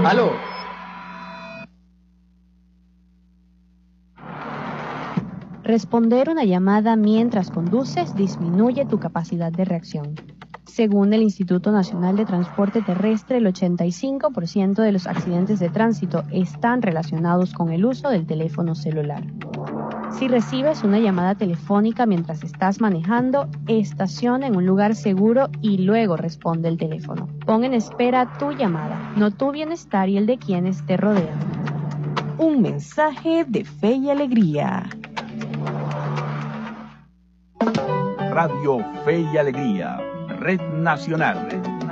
¡Aló! Responder una llamada mientras conduces disminuye tu capacidad de reacción. Según el Instituto Nacional de Transporte Terrestre, el 85% de los accidentes de tránsito están relacionados con el uso del teléfono celular. Si recibes una llamada telefónica mientras estás manejando, estaciona en un lugar seguro y luego responde el teléfono. Pon en espera tu llamada, no tu bienestar y el de quienes te rodean. Un mensaje de fe y alegría. Radio Fe y Alegría, Red Nacional.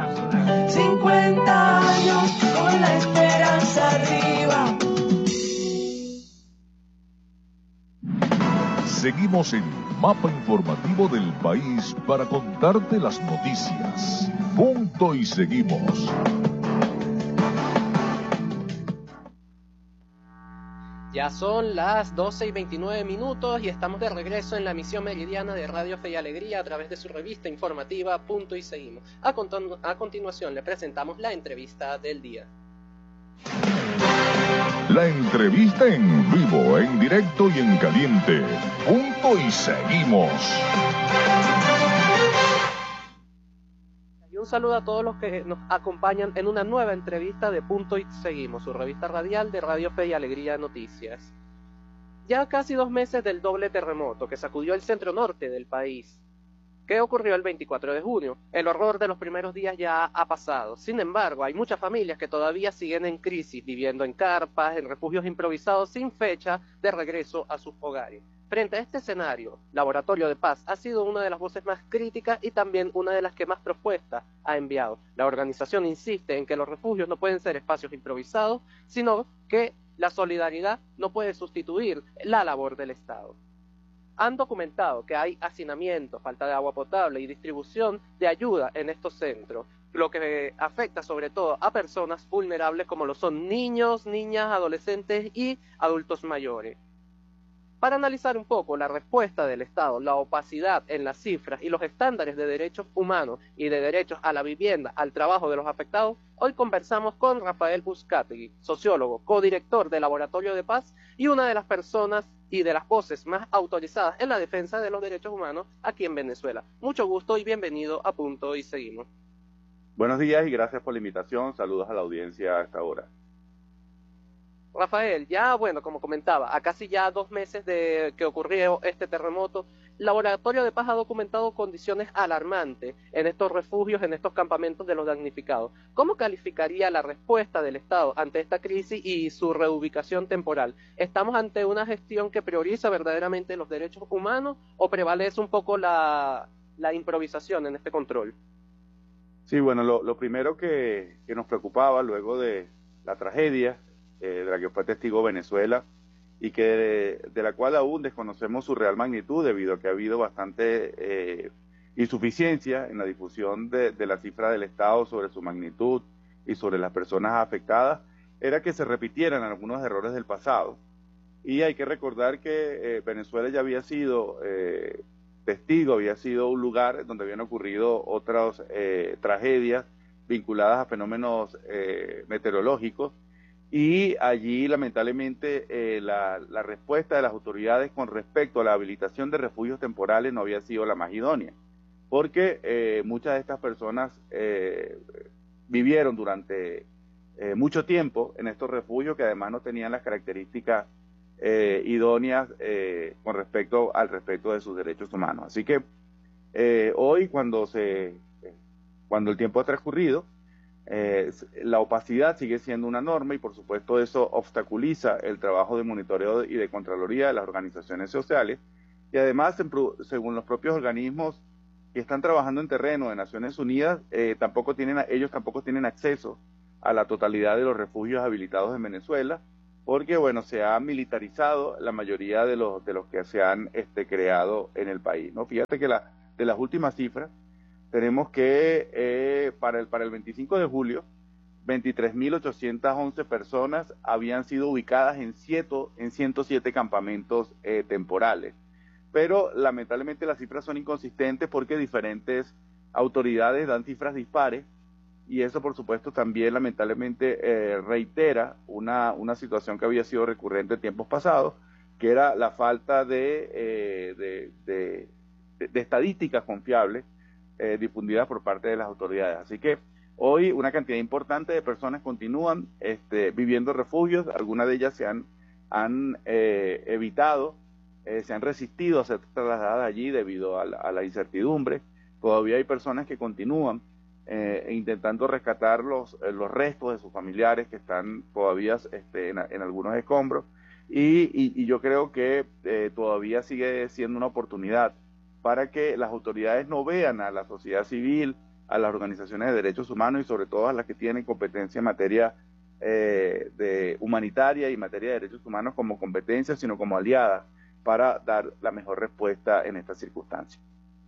50 años con la esperanza arriba. Seguimos en Mapa Informativo del País para contarte las noticias. Punto y seguimos. Ya son las 12:29 y estamos de regreso en la emisión meridiana de Radio Fe y Alegría a través de su revista informativa Punto y Seguimos. A continuación le presentamos la entrevista del día. La entrevista en vivo, en directo y en caliente. Punto y seguimos. Y un saludo a todos los que nos acompañan en una nueva entrevista de Punto y Seguimos, su revista radial de Radio Fe y Alegría Noticias. Ya casi 2 meses del doble terremoto que sacudió el centro norte del país. ¿Qué ocurrió el 24 de junio? El horror de los primeros días ya ha pasado. Sin embargo, hay muchas familias que todavía siguen en crisis, viviendo en carpas, en refugios improvisados sin fecha de regreso a sus hogares. Frente a este escenario, Laboratorio de Paz ha sido una de las voces más críticas y también una de las que más propuestas ha enviado. La organización insiste en que los refugios no pueden ser espacios improvisados, sino que la solidaridad no puede sustituir la labor del Estado. Han documentado que hay hacinamiento, falta de agua potable y distribución de ayuda en estos centros, lo que afecta sobre todo a personas vulnerables como lo son niños, niñas, adolescentes y adultos mayores. Para analizar un poco la respuesta del Estado, la opacidad en las cifras y los estándares de derechos humanos y de derechos a la vivienda, al trabajo de los afectados, hoy conversamos con Rafael Buscategui, sociólogo, codirector del Laboratorio de Paz y una de las personas y de las voces más autorizadas en la defensa de los derechos humanos aquí en Venezuela. Mucho gusto y bienvenido a Punto y Seguimos. Buenos días y gracias por la invitación. Saludos a la audiencia a esta hora. Rafael, ya bueno, como comentaba, a casi ya 2 meses de que ocurrió este terremoto, el Laboratorio de Paz ha documentado condiciones alarmantes en estos refugios, en estos campamentos de los damnificados. ¿Cómo calificaría la respuesta del Estado ante esta crisis y su reubicación temporal? ¿Estamos ante una gestión que prioriza verdaderamente los derechos humanos o prevalece un poco la improvisación en este control? Sí, bueno, lo primero que nos preocupaba luego de la tragedia de la que fue testigo Venezuela y que de la cual aún desconocemos su real magnitud debido a que ha habido bastante insuficiencia en la difusión de la cifra del Estado sobre su magnitud y sobre las personas afectadas, era que se repitieran algunos errores del pasado. Y hay que recordar que Venezuela ya había sido testigo, había sido un lugar donde habían ocurrido otras tragedias vinculadas a fenómenos meteorológicos. Y allí, lamentablemente, la respuesta de las autoridades con respecto a la habilitación de refugios temporales no había sido la más idónea, porque muchas de estas personas vivieron durante mucho tiempo en estos refugios que además no tenían las características idóneas con respecto al respeto de sus derechos humanos. Así que hoy, cuando el tiempo ha transcurrido, la opacidad sigue siendo una norma y por supuesto eso obstaculiza el trabajo de monitoreo y de contraloría de las organizaciones sociales y además según los propios organismos que están trabajando en terreno de Naciones Unidas ellos tampoco tienen acceso a la totalidad de los refugios habilitados en Venezuela porque bueno se ha militarizado la mayoría de los que se han creado en el país, ¿no? Fíjate que de las últimas cifras tenemos que para el 25 de julio, 23.811 personas habían sido ubicadas en 107 campamentos temporales. Pero lamentablemente las cifras son inconsistentes porque diferentes autoridades dan cifras dispares y eso por supuesto también lamentablemente reitera una situación que había sido recurrente en tiempos pasados, que era la falta de estadísticas confiables difundidas por parte de las autoridades. Así que hoy una cantidad importante de personas continúan viviendo refugios, algunas de ellas se han evitado, se han resistido a ser trasladadas allí debido a la incertidumbre. Todavía hay personas que continúan intentando rescatar los restos de sus familiares que están todavía en algunos escombros, y yo creo que todavía sigue siendo una oportunidad para que las autoridades no vean a la sociedad civil, a las organizaciones de derechos humanos y sobre todo a las que tienen competencia en materia de humanitaria y en materia de derechos humanos como competencia, sino como aliadas para dar la mejor respuesta en estas circunstancias.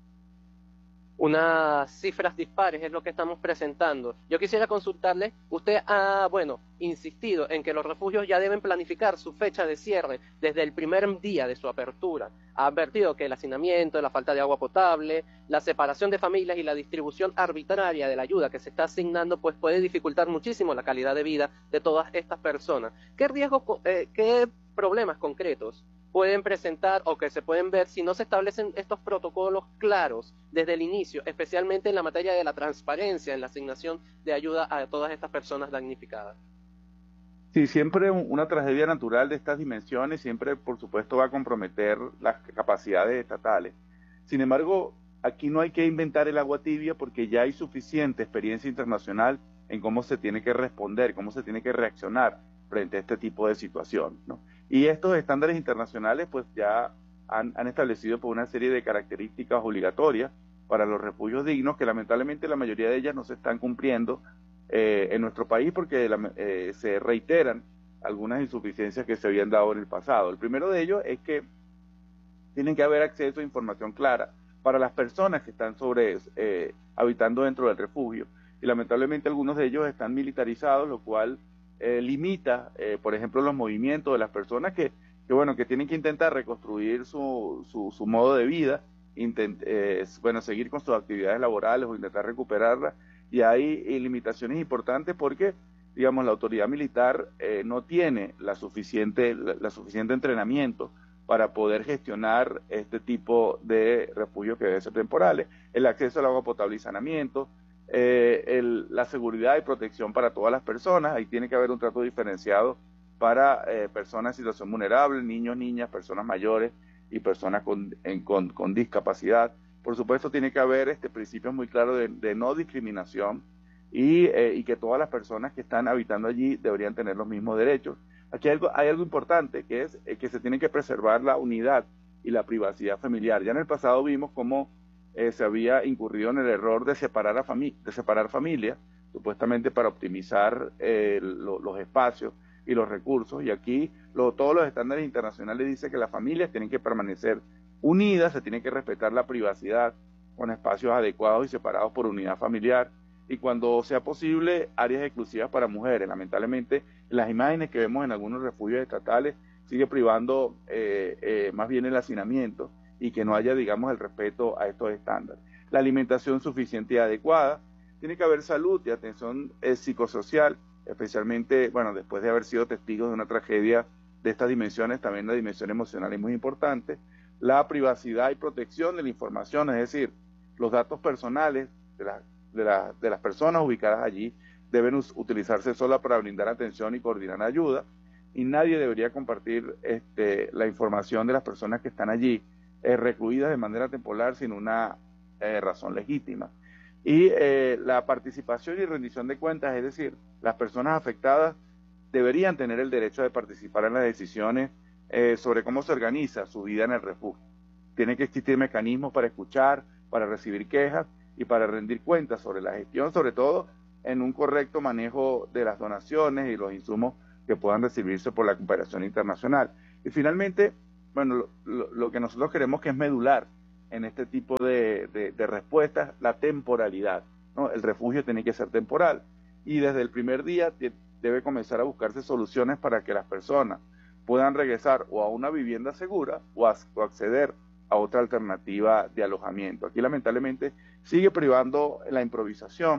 Unas cifras dispares es lo que estamos presentando. Yo quisiera consultarle, usted ha, insistido en que los refugios ya deben planificar su fecha de cierre desde el primer día de su apertura. Ha advertido que el hacinamiento, la falta de agua potable, la separación de familias y la distribución arbitraria de la ayuda que se está asignando, pues puede dificultar muchísimo la calidad de vida de todas estas personas. ¿Qué riesgos, qué problemas concretos pueden presentar o que se pueden ver si no se establecen estos protocolos claros desde el inicio, especialmente en la materia de la transparencia en la asignación de ayuda a todas estas personas damnificadas? Sí, siempre una tragedia natural de estas dimensiones siempre, por supuesto, va a comprometer las capacidades estatales. Sin embargo, aquí no hay que inventar el agua tibia porque ya hay suficiente experiencia internacional en cómo se tiene que responder, cómo se tiene que reaccionar frente a este tipo de situación, ¿no? Y estos estándares internacionales pues ya han establecido pues, una serie de características obligatorias para los refugios dignos que lamentablemente la mayoría de ellas no se están cumpliendo en nuestro país porque se reiteran algunas insuficiencias que se habían dado en el pasado. El primero de ellos es que tienen que haber acceso a información clara para las personas que están habitando dentro del refugio, y lamentablemente algunos de ellos están militarizados, lo cual limita, por ejemplo, los movimientos de las personas que tienen que intentar reconstruir su modo de vida, seguir con sus actividades laborales o intentar recuperarlas, y hay limitaciones importantes porque, digamos, la autoridad militar no tiene la suficiente entrenamiento para poder gestionar este tipo de refugios que deben ser temporales. El acceso al agua potable y saneamiento, la seguridad y protección para todas las personas. Ahí tiene que haber un trato diferenciado para personas en situación vulnerable, niños, niñas, personas mayores y personas con discapacidad. Por supuesto, tiene que haber principios muy claros de no discriminación y que todas las personas que están habitando allí deberían tener los mismos derechos. Aquí hay algo importante, que es que se tiene que preservar la unidad y la privacidad familiar. Ya en el pasado vimos cómo se había incurrido en el error de separar familias, supuestamente para optimizar los espacios y los recursos, y aquí todos los estándares internacionales dicen que las familias tienen que permanecer unidas, se tiene que respetar la privacidad con espacios adecuados y separados por unidad familiar, y cuando sea posible, áreas exclusivas para mujeres. Lamentablemente, las imágenes que vemos en algunos refugios estatales sigue privando más bien el hacinamiento y que no haya, digamos, el respeto a estos estándares. La alimentación suficiente y adecuada, tiene que haber salud y atención psicosocial, especialmente, después de haber sido testigos de una tragedia de estas dimensiones, también la dimensión emocional es muy importante. La privacidad y protección de la información, es decir, los datos personales de las personas ubicadas allí deben utilizarse solo para brindar atención y coordinar ayuda, y nadie debería compartir la información de las personas que están allí recluidas de manera temporal sin una razón legítima. Y la participación y rendición de cuentas, es decir, las personas afectadas deberían tener el derecho de participar en las decisiones sobre cómo se organiza su vida en el refugio. Tiene que existir mecanismos para escuchar, para recibir quejas y para rendir cuentas sobre la gestión, sobre todo en un correcto manejo de las donaciones y los insumos que puedan recibirse por la cooperación internacional. Y finalmente, lo que nosotros queremos que es medular en este tipo de respuestas, la temporalidad, ¿no? El refugio tiene que ser temporal y desde el primer día debe comenzar a buscarse soluciones para que las personas puedan regresar o a una vivienda segura o acceder a otra alternativa de alojamiento. Aquí lamentablemente sigue privando la improvisación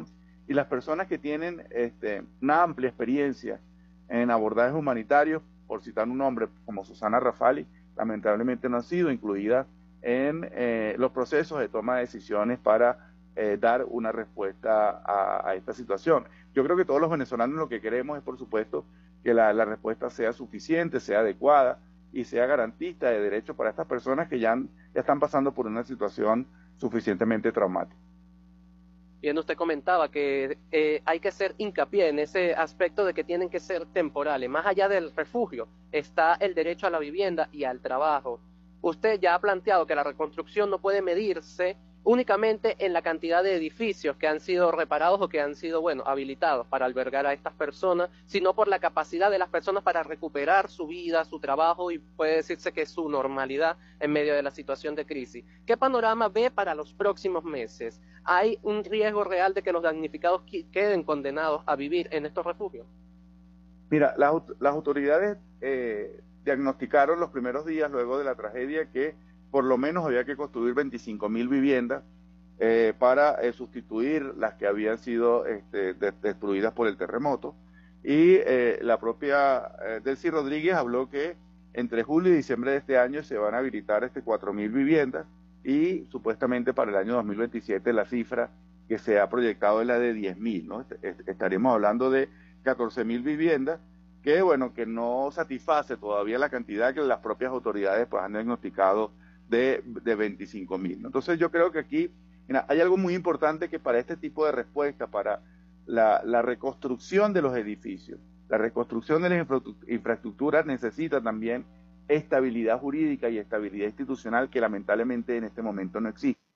y las personas que tienen una amplia experiencia en abordajes humanitarios, por citar un nombre como Susana Rafali, lamentablemente no han sido incluidas en los procesos de toma de decisiones para dar una respuesta a esta situación. Yo creo que todos los venezolanos lo que queremos es, por supuesto, que la respuesta sea suficiente, sea adecuada y sea garantista de derechos para estas personas que ya están pasando por una situación suficientemente traumática. Bien, usted comentaba que hay que hacer hincapié en ese aspecto de que tienen que ser temporales. Más allá del refugio está el derecho a la vivienda y al trabajo. Usted ya ha planteado que la reconstrucción no puede medirse únicamente en la cantidad de edificios que han sido reparados o que han sido, habilitados para albergar a estas personas, sino por la capacidad de las personas para recuperar su vida, su trabajo y puede decirse que su normalidad en medio de la situación de crisis. ¿Qué panorama ve para los próximos meses? ¿Hay un riesgo real de que los damnificados queden condenados a vivir en estos refugios? Mira, las autoridades diagnosticaron los primeros días luego de la tragedia que por lo menos había que construir 25.000 viviendas para sustituir las que habían sido destruidas por el terremoto. Y la propia Delcy Rodríguez habló que entre julio y diciembre de este año se van a habilitar 4.000 viviendas y supuestamente para el año 2027 la cifra que se ha proyectado es la de 10.000, ¿no? Estaremos hablando de 14.000 viviendas que no satisface todavía la cantidad que las propias autoridades pues han diagnosticado de 25.000, ¿no? Entonces yo creo que aquí hay algo muy importante que para este tipo de respuesta, para la reconstrucción de los edificios, la reconstrucción de las infraestructuras necesita también estabilidad jurídica y estabilidad institucional que lamentablemente en este momento no existe.